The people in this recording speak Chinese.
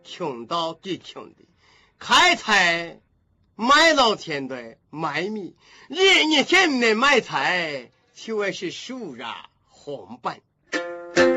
穷到极穷的，开菜买老天的买米，年年前面买菜，就会是熟啊红本。